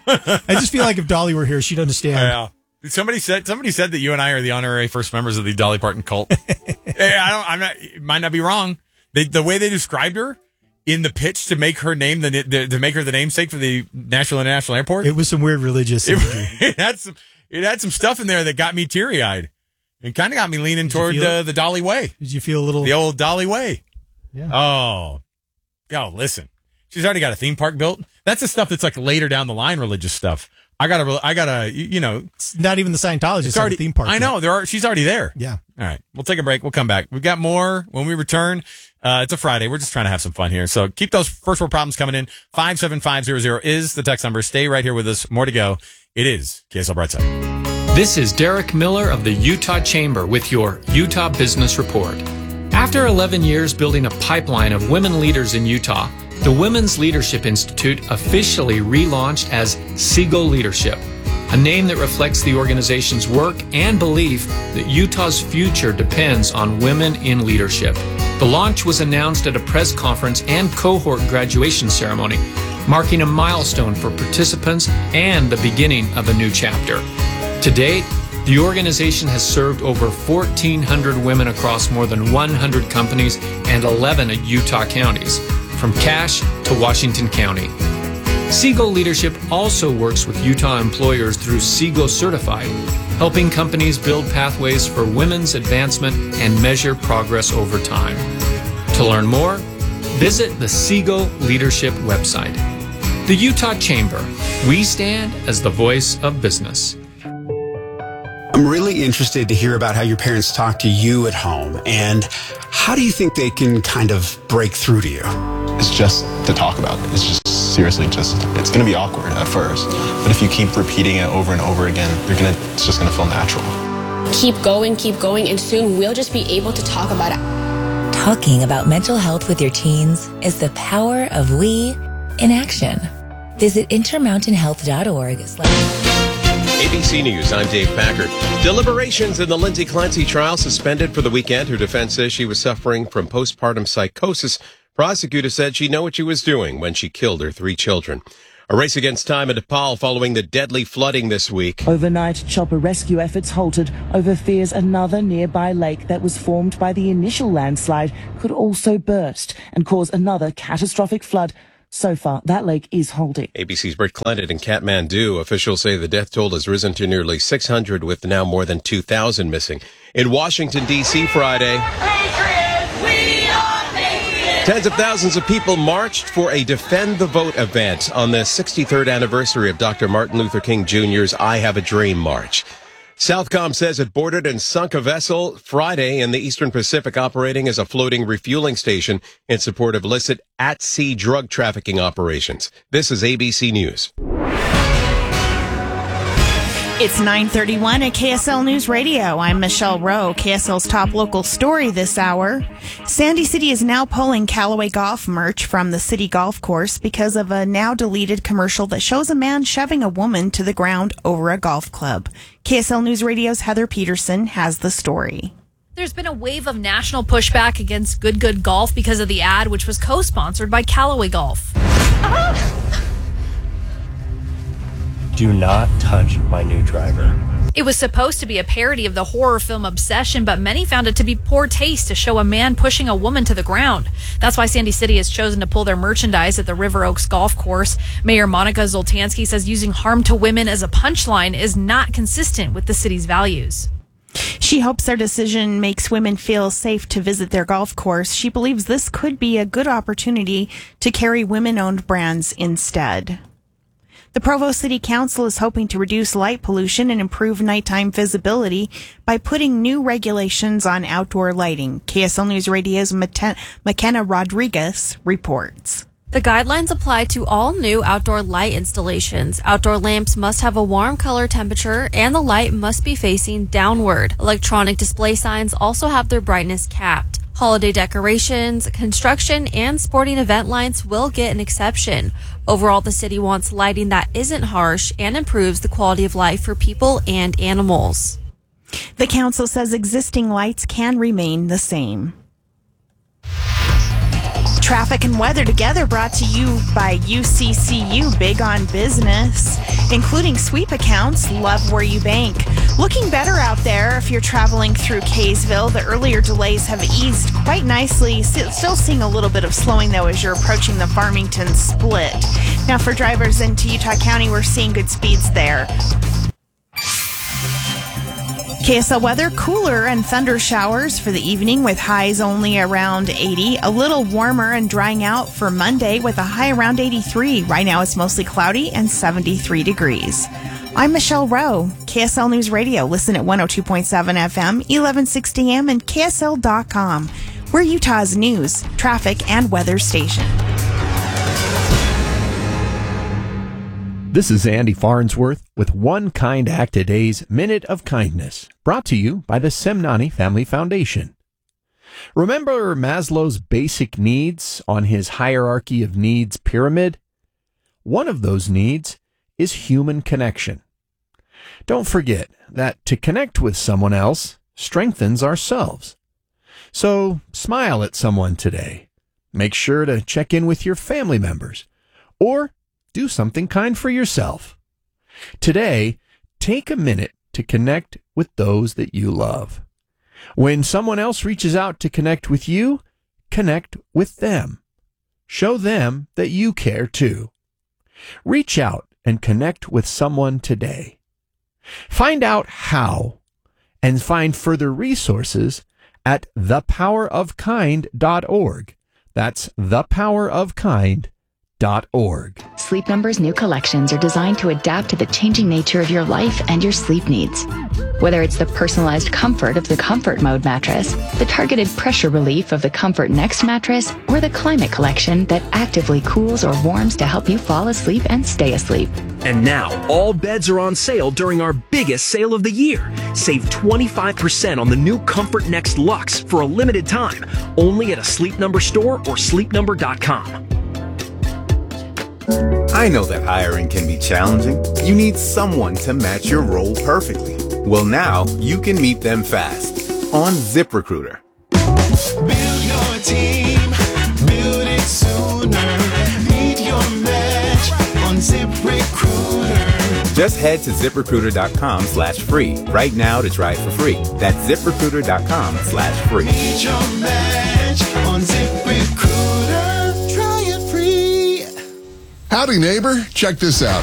I just feel like if Dolly were here, she'd understand. Yeah. Somebody said somebody said that you and I are the honorary first members of the Dolly Parton cult. Hey, I don't. I'm not. It might not be wrong. They, the way they described her in the pitch to make her name the, the to make her the namesake for the Nashville International Airport. It was some weird religious. It, it had some. It had some stuff in there that got me teary eyed. It kind of got me leaning toward uh, the Dolly way. Did you feel a little the old Dolly way? Yeah. Oh, yo, listen. She's already got a theme park built. That's the stuff that's like later down the line religious stuff. I gotta, I gotta, you know, it's not even the Scientologists. It's already theme park. I know there are. She's already there. Yeah. All right. We'll take a break. We'll come back. We've got more when we return. Uh, it's a Friday. We're just trying to have some fun here. So keep those first world problems coming in. five seven five zero zero is the text number. Stay right here with us. More to go. It is K S L Brightside. This is Derek Miller of the Utah Chamber with your Utah Business Report. After eleven years building a pipeline of women leaders in Utah, the Women's Leadership Institute officially relaunched as Seagull Leadership, a name that reflects the organization's work and belief that Utah's future depends on women in leadership. The launch was announced at a press conference and cohort graduation ceremony, marking a milestone for participants and the beginning of a new chapter. To date, the organization has served over fourteen hundred women across more than one hundred companies and eleven Utah counties, from Cache to Washington County. Seagull Leadership also works with Utah employers through Seagull Certified, helping companies build pathways for women's advancement and measure progress over time. To learn more, visit the Seagull Leadership website. The Utah Chamber. We stand as the voice of business. I'm really interested to hear about how your parents talk to you at home, and how do you think they can kind of break through to you? It's just to talk about it. It's just seriously just, it's going to be awkward at first. But if you keep repeating it over and over again, you're gonna, it's just going to feel natural. Keep going, keep going, and soon we'll just be able to talk about it. Talking about mental health with your teens is the power of we in action. Visit intermountain health dot org. A B C News, I'm Dave Packard. Deliberations in the Lindsay Clancy trial suspended for the weekend. Her defense says she was suffering from postpartum psychosis. Prosecutor said she knew what she was doing when she killed her three children. A race against time in Nepal following the deadly flooding this week. Overnight, chopper rescue efforts halted over fears another nearby lake that was formed by the initial landslide could also burst and cause another catastrophic flood. So far, that lake is holding. A B C's Britt Clendet in Kathmandu. Officials say the death toll has risen to nearly six hundred, with now more than two thousand missing. In Washington, D C Friday, tens of thousands of people marched for a Defend the Vote event on the sixty-third anniversary of Doctor Martin Luther King Junior's I Have a Dream March. Southcom says it boarded and sunk a vessel Friday in the Eastern Pacific operating as a floating refueling station in support of illicit at-sea drug trafficking operations. This is A B C News. It's nine thirty-one at K S L News Radio. I'm Michelle Rowe. K S L's top local story this hour. Sandy City is now pulling Callaway Golf merch from the city golf course because of a now deleted commercial that shows a man shoving a woman to the ground over a golf club. K S L News Radio's Heather Peterson has the story. There's been a wave of national pushback against Good Good Golf because of the ad, which was co-sponsored by Callaway Golf. Do not touch my new driver. It was supposed to be a parody of the horror film Obsession, but many found it to be poor taste to show a man pushing a woman to the ground. That's why Sandy City has chosen to pull their merchandise at the River Oaks Golf Course. Mayor Monica Zoltansky says using harm to women as a punchline is not consistent with the city's values. She hopes their decision makes women feel safe to visit their golf course. She believes this could be a good opportunity to carry women-owned brands instead. The Provo City Council is hoping to reduce light pollution and improve nighttime visibility by putting new regulations on outdoor lighting. K S L News Radio's McKenna Rodriguez reports. The guidelines apply to all new outdoor light installations. Outdoor lamps must have a warm color temperature and the light must be facing downward. Electronic display signs also have their brightness capped. Holiday decorations, construction, and sporting event lights will get an exception. Overall, the city wants lighting that isn't harsh and improves the quality of life for people and animals. The council says existing lights can remain the same. Traffic and weather together brought to you by U C C U, big on business, including sweep accounts. Love where you bank. Looking better out there if you're traveling through Kaysville. The earlier delays have eased quite nicely. Still seeing a little bit of slowing, though, as you're approaching the Farmington split. Now, for drivers into Utah County, we're seeing good speeds there. K S L weather, cooler and thunder showers for the evening with highs only around eighty. A little warmer and drying out for Monday with a high around eighty-three. Right now it's mostly cloudy and seventy-three degrees. I'm Michelle Rowe, K S L News Radio. Listen at one oh two point seven F M, eleven sixty A M, and K S L dot com. We're Utah's news, traffic, and weather station. This is Andy Farnsworth with One Kind Act a Day's Minute of Kindness, brought to you by the Semnani Family Foundation. Remember Maslow's basic needs on his hierarchy of needs pyramid? One of those needs is human connection. Don't forget that to connect with someone else strengthens ourselves. So smile at someone today. Make sure to check in with your family members, or do something kind for yourself. Today, take a minute to connect with those that you love. When someone else reaches out to connect with you, connect with them. Show them that you care too. Reach out and connect with someone today. Find out how and find further resources at the power of kind dot org. That's the power of kind dot org. Sleep Number's new collections are designed to adapt to the changing nature of your life and your sleep needs. Whether it's the personalized comfort of the Comfort Mode mattress, the targeted pressure relief of the Comfort Next mattress, or the Climate Collection that actively cools or warms to help you fall asleep and stay asleep. And now, all beds are on sale during our biggest sale of the year. Save twenty-five percent on the new Comfort Next Luxe for a limited time, only at a Sleep Number store or sleep number dot com. I know that hiring can be challenging. You need someone to match your role perfectly. Well, now you can meet them fast on ZipRecruiter. Build your team, build it sooner. Meet your match on ZipRecruiter. Just head to ZipRecruiter.com slash free right now to try it for free. That's ZipRecruiter.com slash free. Meet your match on ZipRecruiter. Try it free. Howdy, neighbor. Check this out.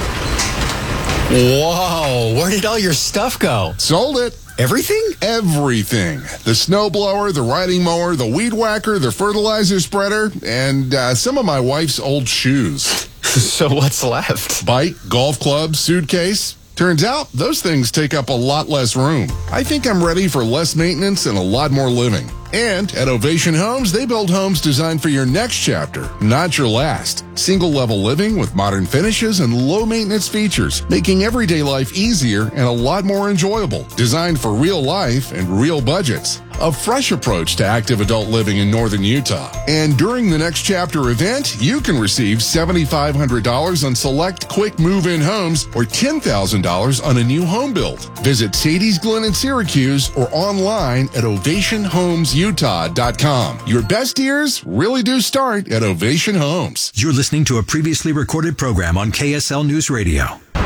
Whoa, where did all your stuff go? Sold it. Everything? Everything. The snowblower, the riding mower, the weed whacker, the fertilizer spreader, and uh, some of my wife's old shoes. So what's left? Bike, golf club, suitcase. Turns out those things take up a lot less room. I think I'm ready for less maintenance and a lot more living. And at Ovation Homes, they build homes designed for your next chapter, not your last. Single-level living with modern finishes and low-maintenance features, making everyday life easier and a lot more enjoyable. Designed for real life and real budgets. A fresh approach to active adult living in northern Utah. And during the next chapter event, you can receive seven thousand five hundred dollars on select quick move-in homes or ten thousand dollars on a new home build. Visit Sadie's Glen in Syracuse or online at ovation homes utah dot com. Your best years really do start at Ovation Homes. You're listening to a previously recorded program on K S L News Radio.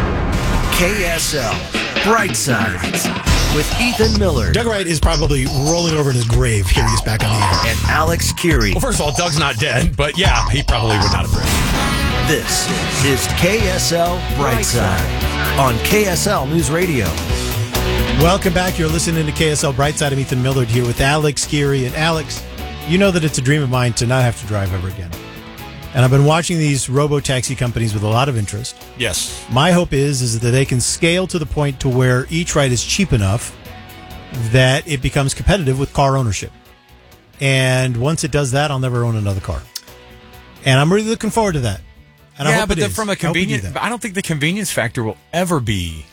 K S L Brightside with Ethan Miller. Doug Wright is probably rolling over in his grave here he's back on the air. And Alex Keary. Well, first of all, Doug's not dead, but yeah, he probably would not have been. This is K S L Brightside on K S L News Radio. Welcome back. You're listening to K S L Brightside. I'm Ethan Millard here with Alex Keary. And Alex, you know that it's a dream of mine to not have to drive ever again. And I've been watching these robo-taxi companies with a lot of interest. Yes. My hope is, is that they can scale to the point to where each ride is cheap enough that it becomes competitive with car ownership. And once it does that, I'll never own another car. And I'm really looking forward to that. And yeah, I hope but it the, is. from a I hope we do convenience, that. I don't think the convenience factor will ever be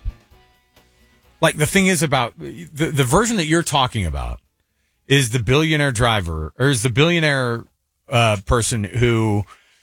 like the thing is about the the version that you're talking about is the billionaire driver or is the billionaire uh, person who,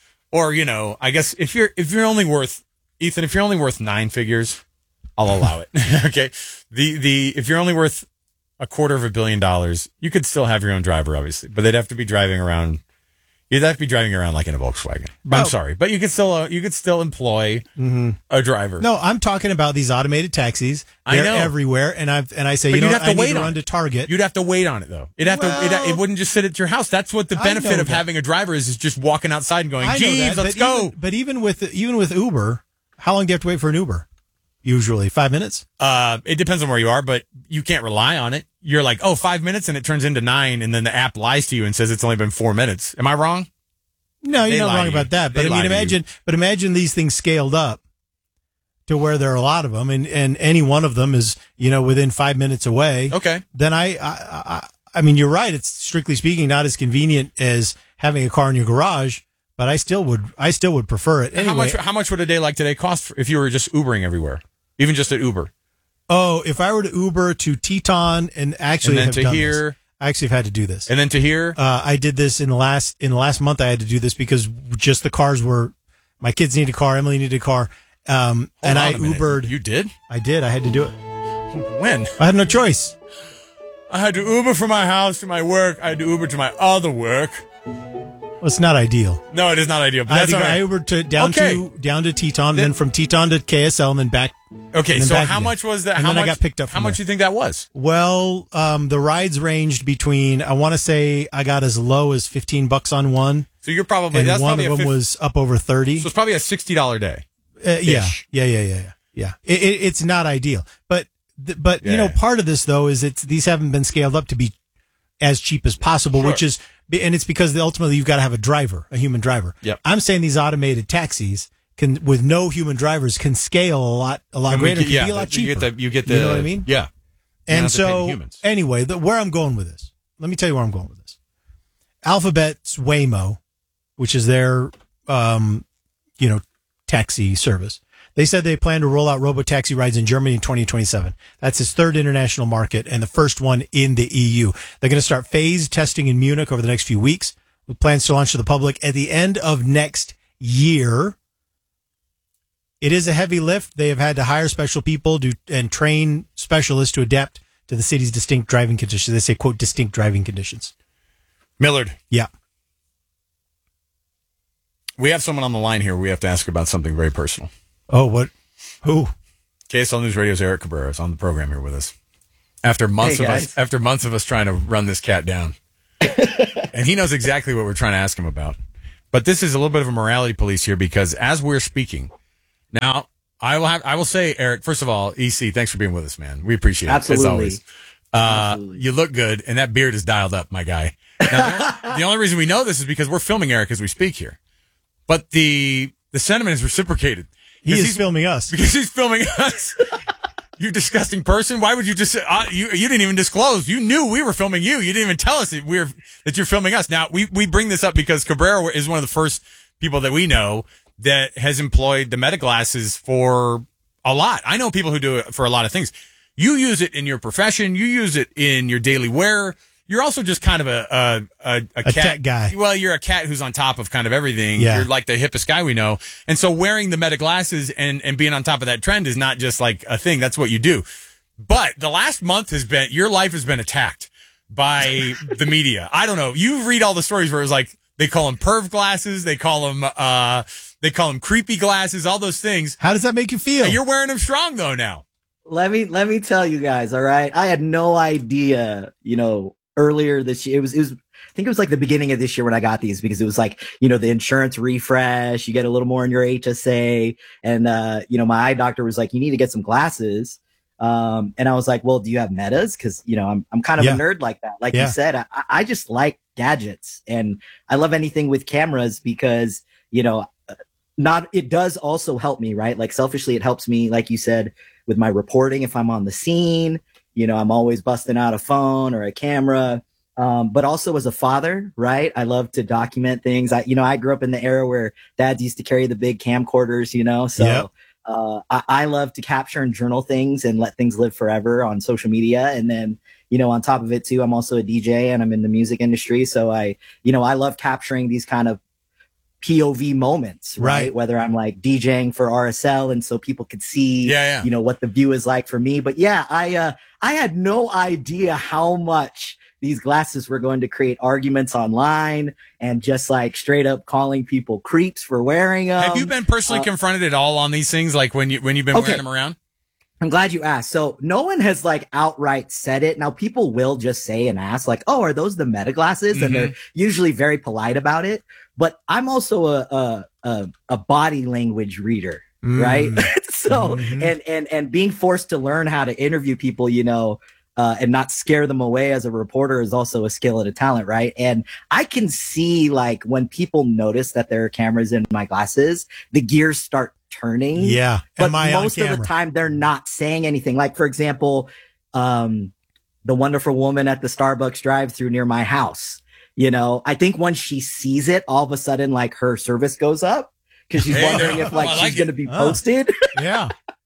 or you know, I guess if you're if you're only worth Ethan, if you're only worth nine figures, I'll allow it. Okay, the the if you're only worth a quarter of a billion dollars, you could still have your own driver, obviously, but they'd have to be driving around. You'd have to be driving around like in a Volkswagen. I'm Oh. sorry, but you could still uh, you could still employ Mm-hmm. a driver. No, I'm talking about these automated taxis. I They're know. everywhere, and I've and I say, But you know, you'd what? have to I need wait to on run it. to Target. You'd have to wait on it though. It'd have to. It, it wouldn't just sit at your house. That's what the I benefit know of that. having a driver is. Is just walking outside and going, I know "Jeeves, that, let's but go." Even, but even with even with Uber, how long do you have to wait for an Uber? Usually five minutes. Uh, it depends on where you are, but you can't rely on it. You're like, oh, five minutes, and it turns into nine, and then the app lies to you and says it's only been four minutes. Am I wrong? No, They you're lie not wrong to you. about that. But They I lie mean, to you. imagine, but imagine these things scaled up to where there are a lot of them, and, and any one of them is, you know, within five minutes away. Okay. Then I, I, I, I mean, you're right. It's strictly speaking not as convenient as having a car in your garage, but I still would, I still would prefer it. And Anyway, How much? How much would a day like today cost for, if you were just Ubering everywhere, even just at Uber? oh, if I were to Uber to Teton and actually And then have to done here- this, I actually have had to do this. And then to here, Uh, I did this in the last in the last month. I had to do this because just the cars were. My kids needed a car. Emily needed a car, um, and on I a minute. Ubered. You did? I did. I had to do it. When? I had no choice. I had to Uber from my house to my work. I had to Uber to my other work. Well, it's not ideal. No, it is not ideal. But I, had that's to go, all right. I Ubered to down Okay. to down to Teton, and then from Teton to K S L, and then back. Okay, and then so back how again. much was that? And how then much, I got picked up. How from much there. do you think that was? Well, um, the rides ranged between. I want to say I got as low as fifteen bucks on one. So you're probably and that's one probably of a them fif- was up over thirty. So it's probably a sixty dollar day. Uh, yeah, Ish. yeah, yeah, yeah, yeah, yeah. It, it, it's not ideal, but th- but you know, Yeah. part of this though is it's these haven't been scaled up to be as cheap as possible, Sure. which is, and it's because ultimately you've got to have a driver, a human driver. Yep. I'm saying these automated taxis can, with no human drivers, can scale a lot, a lot And we greater, get- can yeah, be a lot you cheaper. get the- you get the- you know what I mean? yeah. You And don't have to pay the so, humans. anyway, the, where I'm going with this, let me tell you where I'm going with this. Alphabet's Waymo, which is their, um, you know, taxi service. They said they plan to roll out robo-taxi rides in Germany in twenty twenty-seven. That's its third international market and the first one in the E U. They're going to start phased testing in Munich over the next few weeks, with plans to launch to the public at the end of next year. It is a heavy lift. They have had to hire special people to, and train specialists to adapt to the city's distinct driving conditions. They say, quote, distinct driving conditions. Millard. Yeah. We have someone on the line here. We have to ask about something very personal. Oh, what? Who? K S L News Radio's Eric Cabrera is on the program here with us. After months Hey, of guys. us, after months of us trying to run this cat down, and he knows exactly what we're trying to ask him about. But this is a little bit of a morality police here because as we're speaking now, I will have I will say, Eric. First of all, E C, thanks for being with us, man. We appreciate it Absolutely. as always. Uh, you look good, and that beard is dialed up, my guy. Now, the, the only reason we know this is because we're filming Eric as we speak here. But the the sentiment is reciprocated. He is He's- filming us. because he's filming us. You disgusting person! Why would you just? Uh, you you didn't even disclose. You knew we were filming you. You didn't even tell us that we were that you're filming us. Now we we bring this up because Cabrera is one of the first people that we know that has employed the meta glasses for a lot. I know people who do it for a lot of things. You use it in your profession. You use it in your daily wear. You're also just kind of a a, a, a, A cat tech guy. Well, you're a cat who's on top of kind of everything. Yeah. You're like the hippest guy we know. And so wearing the meta glasses and, and being on top of that trend is not just like a thing. That's what you do. But the last month has been, your life has been attacked by the media. I don't know. You read all the stories where it's like, they call them perv glasses. They call them, uh, they call them creepy glasses, all those things. How does that make you feel? You're wearing them strong though now. Let me let me tell you guys, all right? I had no idea, you know, earlier this year. It was it was I think it was like the beginning of this year when I got these because it was like, you know, the insurance refresh, you get a little more in your H S A. And uh, you know, my eye doctor was like, you need to get some glasses. Um, and I was like, well, do you have metas? Because, you know, I'm I'm kind of Yeah. a nerd like that. Like Yeah. you said, I, I just like gadgets and I love anything with cameras because, you know, not it does also help me, right? Like selfishly, it helps me, like you said, with my reporting. If I'm on the scene, you know, I'm always busting out a phone or a camera. Um, but also as a father, right? I love to document things. I, you know, I grew up in the era where dads used to carry the big camcorders, you know, so Yep. uh, I, I love to capture and journal things and let things live forever on social media. And then, you know, on top of it too, I'm also a D J and I'm in the music industry. So I, you know, I love capturing these kind of P O V moments, right? Right. Whether I'm like DJing for R S L and so people could see, Yeah, yeah. you know, what the view is like for me. But yeah, I, uh, I had no idea how much these glasses were going to create arguments online and just like straight up calling people creeps for wearing them. Have you been personally Uh, confronted at all on these things? Like when you, when you've been Okay. wearing them around? I'm glad you asked. So no one has like outright said it. Now people will just say and ask like, oh, are those the meta glasses? And they're usually very polite about it. But I'm also a, a, a, a body language reader, right? so, and, and, and being forced to learn how to interview people, you know, uh, and not scare them away as a reporter is also a skill and a talent, right? And I can see like when people notice that there are cameras in my glasses, the gears start turning. Yeah. But Am I on most of the camera? time they're not saying anything. Like, for example, um, the wonderful woman at the Starbucks drive-through near my house. You know, I think once she sees it, all of a sudden, like her service goes up because she's Hey, wondering no. if like I she's like going to it. be Oh. posted. Yeah.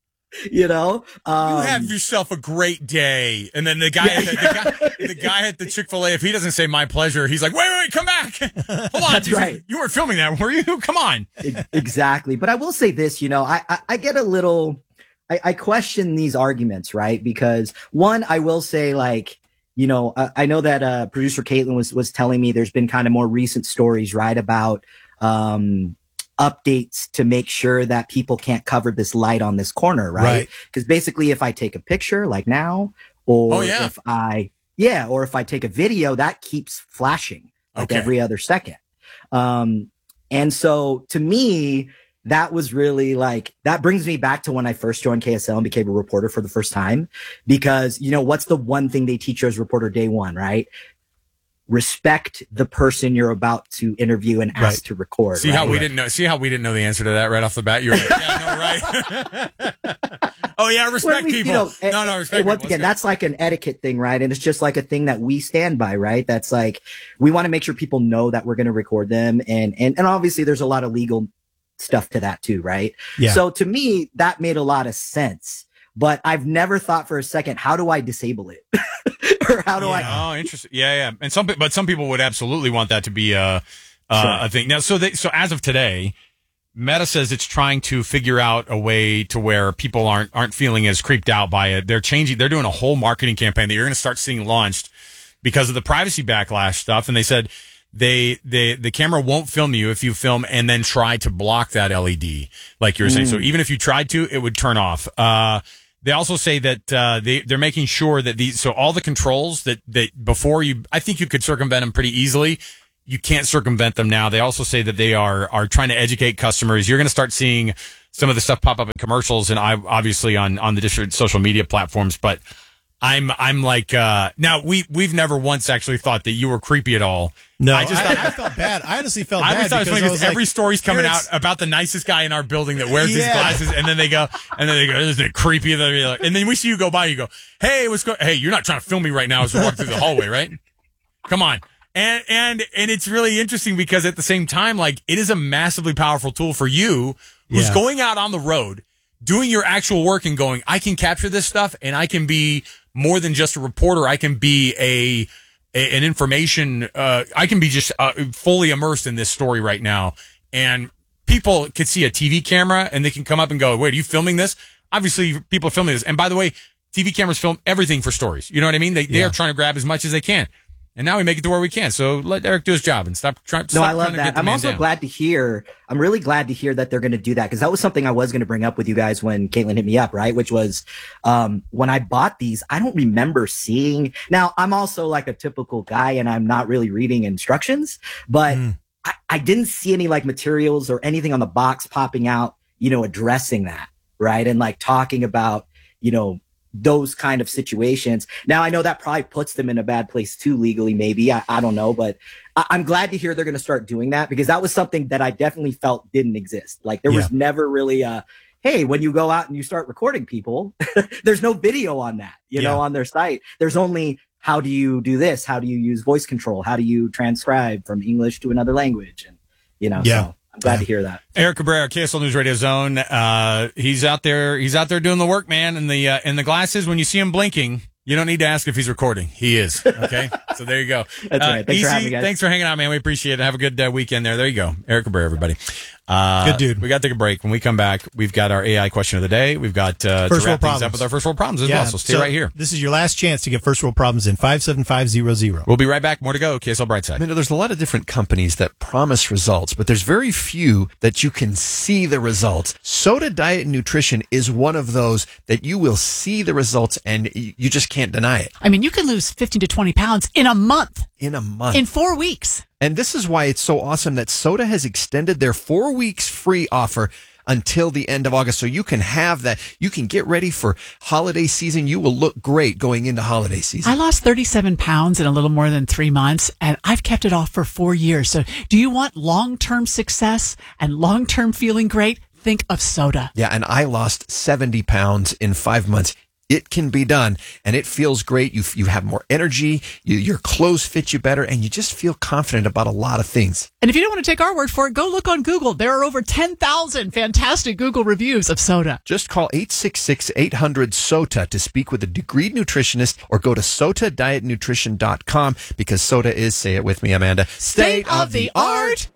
You know, um, You have yourself a great day. And then the guy, at the, the guy, the guy at the Chick-fil-A, if he doesn't say my pleasure, he's like, wait, wait, wait, come back. Hold on. That's you, right. You weren't filming that, were you? Come on. E- exactly. But I will say this, you know, I, I, I get a little, I, I question these arguments, right? Because one, I will say like, you know, I, I know that uh, producer Caitlin was was telling me there's been kind of more recent stories, right, about um, updates to make sure that people can't cover this light on this corner, right? Right. Because basically, if I take a picture like now, or Oh, yeah. if I, yeah, or if I take a video, that keeps flashing like Okay. every other second. Um, and so to me, that was really like, that brings me back to when I first joined K S L and became a reporter for the first time, because, you know, what's the one thing they teach you as a reporter day one, right? respect the person you're about to interview and ask Right. to record. See right? how we didn't know. See how we didn't know the answer to that right off the bat. You're like, yeah, no, right. Oh yeah, respect Well, we- people. you know, no, and- no, and respect once people. again, that's like an etiquette thing, right? And it's just like a thing that we stand by, right? That's like, we want to make sure people know that we're going to record them. And, and, and obviously there's a lot of legal stuff to that too, right? Yeah. So to me, that made a lot of sense, but I've never thought for a second, how do I disable it? Or how do I? Oh, interesting. Yeah, yeah. And some, pe- but some people would absolutely want that to be a, uh, Sure. a thing. Now, so they, so as of today, Meta says it's trying to figure out a way to where people aren't aren't feeling as creeped out by it. They're changing. They're doing a whole marketing campaign that you're going to start seeing launched because of the privacy backlash stuff. And they said they they the camera won't film you if you film and then try to block that L E D, like you were saying. Mm. So even if you tried to, it would turn off. Uh, They also say that uh, they they're making sure that these so all the controls that that before you I think you could circumvent them pretty easily. You can't circumvent them now. They also say that they are are trying to educate customers. You're going to start seeing some of the stuff pop up in commercials and I obviously on on the different social media platforms. But I'm I'm like uh, now we we've never once actually thought that you were creepy at all. No, I just I, thought, I felt bad. I honestly felt I bad. always thought it was because funny I because was every like, story's coming here out it's- about the nicest guy in our building that wears his Yeah. glasses, and then they go, and then they go, "Isn't it creepy?" And then, you're like- and then we see you go by, you go, "Hey, what's going? Hey, you're not trying to film me right now as we walk through the hallway, right? Come on." And and and it's really interesting because at the same time, like it is a massively powerful tool for you who's Yeah. going out on the road, doing your actual work, and going, "I can capture this stuff, and I can be more than just a reporter. I can be a." an information, uh, I can be just uh, fully immersed in this story right now. And people could see a T V camera and they can come up and go, wait, are you filming this? Obviously, people are filming this. And by the way, T V cameras film everything for stories. You know what I mean? They, they Yeah. are trying to grab as much as they can. And now we make it to where we can. So let Eric do his job and stop trying. No, stop I love trying to get that. the I'm man also down. glad to hear, I'm really glad to hear that they're going to do that because that was something I was going to bring up with you guys when Caitlin hit me up, right? Which was, um, when I bought these, I don't remember seeing, now I'm also like a typical guy and I'm not really reading instructions, but Mm. I, I didn't see any like materials or anything on the box popping out, you know, addressing that, right? And like talking about, you know, those kind of situations. Now I know that probably puts them in a bad place too legally, maybe. I, I don't know, but I, I'm glad to hear they're going to start doing that because that was something that I definitely felt didn't exist. Like there was Yeah. never really a, hey, when you go out and you start recording people, there's no video on that, you know, Yeah. on their site. There's only how do you do this? How do you use voice control? How do you transcribe from English to another language? And, you know, Yeah. so I'm glad to hear that. Eric Cabrera, K S L News Radio Zone. Uh, he's out there. He's out there doing the work, man. And the uh, and the glasses. When you see him blinking, you don't need to ask if he's recording. He is. Okay. So there you go. That's uh, right. Thanks for Easy, having me, guys. Thanks for hanging out, man. We appreciate it. Have a good uh, weekend there. There you go. Eric Cabrera, everybody. Uh, Good dude. We got to take a break. When we come back, we've got our A I question of the day. We've got uh, First to world wrap things problems. up with our first world problems as well. So stay right here. This is your last chance to get first world problems in five seven five zero zero. We'll be right back. More to go. K S L Brightside. I mean, there's a lot of different companies that promise results, but there's very few that you can see the results. Soda Diet and Nutrition is one of those that you will see the results and y- you just can't deny it. I mean, you can lose fifteen to twenty pounds in a month, In a month. in four weeks. And this is why it's so awesome that Soda has extended their four weeks free offer until the end of August. So you can have that. You can get ready for holiday season. You will look great going into holiday season. I lost thirty-seven pounds in a little more than three months, and I've kept it off for four years. So do you want long-term success and long-term feeling great? Think of Soda. Yeah, and I lost seventy pounds in five months. It can be done, and it feels great. You you have more energy, you, your clothes fit you better, and you just feel confident about a lot of things. And if you don't want to take our word for it, go look on Google. There are over ten thousand fantastic Google reviews of Soda. Just call eight six six, eight hundred, S O T A to speak with a degreed nutritionist or go to sota diet nutrition dot com because Soda is, say it with me, Amanda, State of the art.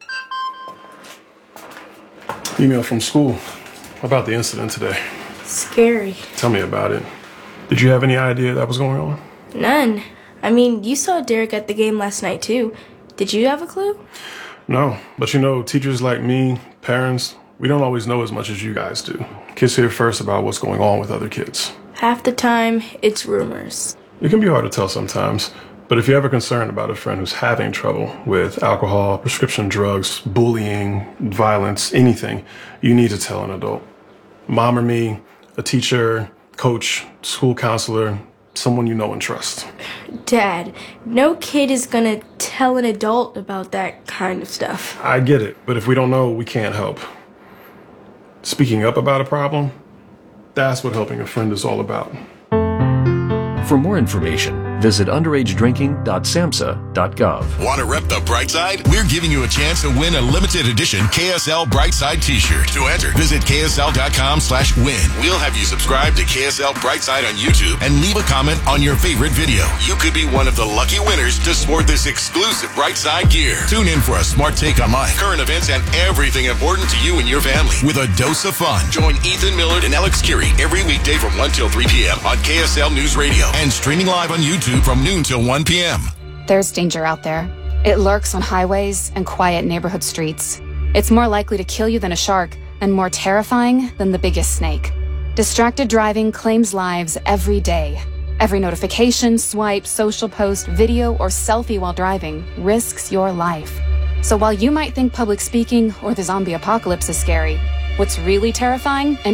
Email from school about the incident today. Scary. Tell me about it. Did you have any idea that was going on? None. I mean, you saw Derek at the game last night, too. Did you have a clue? No, but you know, teachers like me, parents, we don't always know as much as you guys do. Kids hear first about what's going on with other kids. Half the time, it's rumors. It can be hard to tell sometimes, but if you're ever concerned about a friend who's having trouble with alcohol, prescription drugs, bullying, violence, anything, you need to tell an adult. Mom or me, a teacher, coach, school counselor, someone you know and trust. Dad, no kid is gonna tell an adult about that kind of stuff. I get it, but if we don't know, we can't help. Speaking up about a problem, that's what helping a friend is all about. For more information, visit underage drinking dot samhsa dot gov. Want to rep the bright side? We're giving you a chance to win a limited edition K S L Brightside t-shirt. To enter, visit K S L dot com slash win. We'll have you subscribe to K S L Brightside on YouTube and leave a comment on your favorite video. You could be one of the lucky winners to sport this exclusive Brightside gear. Tune in for a smart take on life, current events, and everything important to you and your family with a dose of fun. Join Ethan Millard and Alex Curie every weekday from one till three p.m. on K S L News Radio and streaming live on YouTube from noon till one p.m. There's danger out there. It lurks on highways and quiet neighborhood streets. It's more likely to kill you than a shark and more terrifying than the biggest snake. Distracted driving claims lives every day. Every notification, swipe, social post, video, or selfie while driving risks your life. So while you might think public speaking or the zombie apocalypse is scary, what's really terrifying and